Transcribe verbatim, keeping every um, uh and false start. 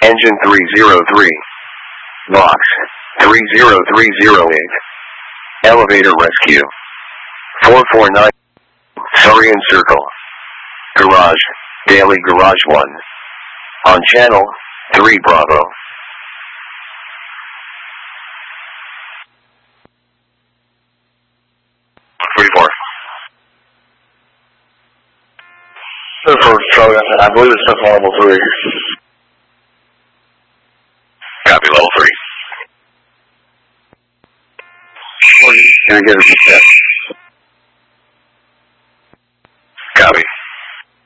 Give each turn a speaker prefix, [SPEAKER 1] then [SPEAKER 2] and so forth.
[SPEAKER 1] Engine three zero three. Box three zero three zero eight. Elevator rescue. four four nine. Sarian Circle. Garage. Daily Garage one. On channel three Bravo. forty-four.
[SPEAKER 2] For Charlie, I believe it's just level three.
[SPEAKER 1] Copy, level three.
[SPEAKER 2] Can I get a set?